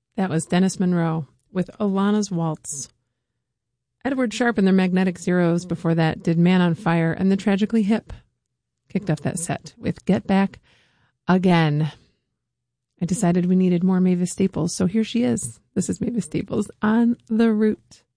That was Dennis Monroe with Alana's Waltz. Edward Sharpe and their Magnetic Zeros before that did Man on Fire, and the Tragically Hip kicked off that set with Get Back Again. I decided we needed more Mavis Staples, so here she is. This is Mavis Staples on The Root.